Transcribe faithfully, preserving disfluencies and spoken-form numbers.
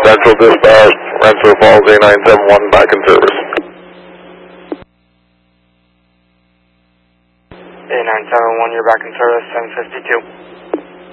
Central Dispatch, Rensselaer Falls A nine seven one back in service. A nine seven one, you're back in service, seven fifty-two.